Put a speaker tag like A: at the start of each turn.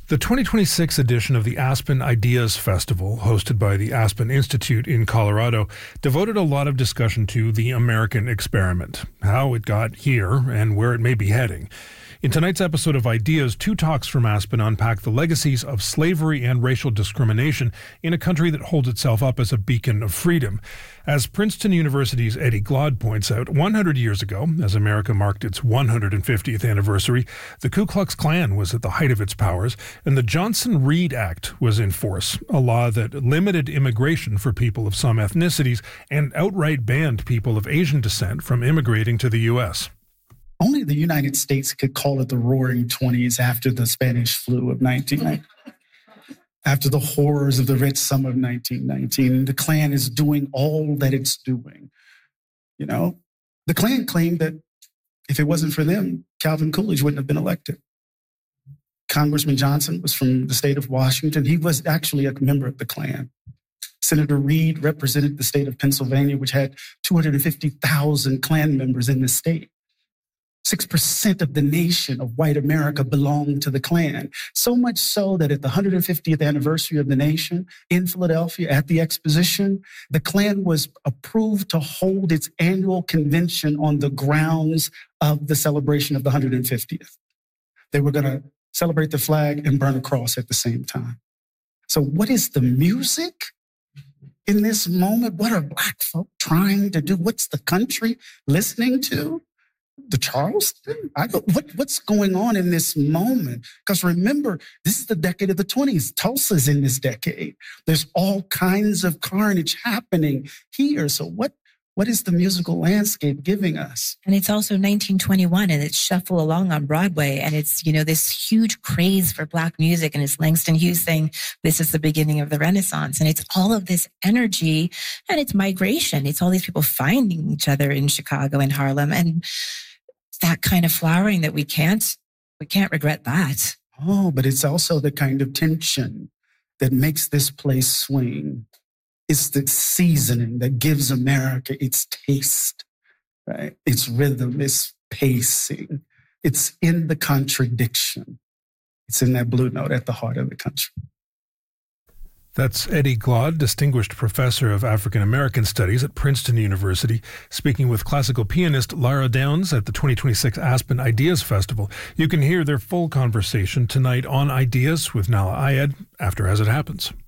A: The 2026 edition of the Aspen Ideas Festival, hosted by the Aspen Institute in Colorado, devoted a lot of discussion to the American experiment, how it got here and where it may be heading. In tonight's episode of Ideas, two talks from Aspen unpack the legacies of slavery and racial discrimination in a country that holds itself up as a beacon of freedom. As Princeton University's Eddie Glaude points out, 100 years ago, as America marked its 150th anniversary, the Ku Klux Klan was at the height of its powers, and the Johnson-Reed Act was in force, a law that limited immigration for people of some ethnicities and outright banned people of Asian descent from immigrating to the U.S.
B: Only the United States could call it the Roaring Twenties after the Spanish flu of 1919, after the horrors of the Red Summer of 1919. The Klan is doing all that it's doing. You know, the Klan claimed that if it wasn't for them, Calvin Coolidge wouldn't have been elected. Congressman Johnson was from the state of Washington. He was actually a member of the Klan. Senator Reed represented the state of Pennsylvania, which had 250,000 Klan members in the state. 6% of the nation of white America belonged to the Klan. So much so that at the 150th anniversary of the nation in Philadelphia at the Exposition, the Klan was approved to hold its annual convention on the grounds of the celebration of the 150th. They were going to celebrate the flag and burn a cross at the same time. So what is the music in this moment? What are Black folk trying to do? What's the country listening to? The Charleston? What's going on in this moment? Because remember, this is the decade of the 20s. Tulsa's in this decade. There's all kinds of carnage happening here. So what is the musical landscape giving us?
C: And it's also 1921 and it's Shuffle Along on Broadway. And it's, this huge craze for Black music. And it's Langston Hughes saying, this is the beginning of the Renaissance. And it's all of this energy and it's migration. It's all these people finding each other in Chicago and Harlem. And that kind of flowering that we can't regret that.
B: Oh, but it's also the kind of tension that makes this place swing. It's the seasoning that gives America its taste, right? Its rhythm, its pacing. It's in the contradiction. It's in that blue note at the heart of the country.
A: That's Eddie Glaude, Distinguished Professor of African American Studies at Princeton University, speaking with classical pianist Lara Downs at the 2026 Aspen Ideas Festival. You can hear their full conversation tonight on Ideas with Nahlah Ayed after As It Happens.